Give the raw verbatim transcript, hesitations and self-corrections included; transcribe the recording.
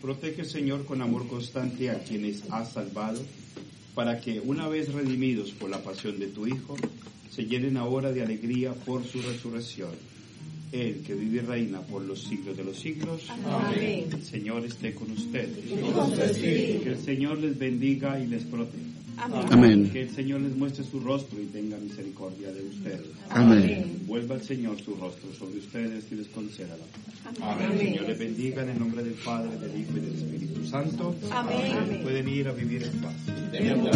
Protege, Señor, con amor constante a quienes has salvado, para que, una vez redimidos por la pasión de tu Hijo, se llenen ahora de alegría por su resurrección. Él, que vive y reina por los siglos de los siglos. Amén. El Señor esté con ustedes. Con tu espíritu. Que el Señor les bendiga y les proteja. Amén. Amén. Que el Señor les muestre su rostro y tenga misericordia de ustedes. Amén. Vuelva el Señor su rostro sobre ustedes y les conceda la paz. Amén. El Señor les bendiga en el nombre del Padre, del Hijo y del Espíritu Santo. Amén. Pueden ir a vivir en paz.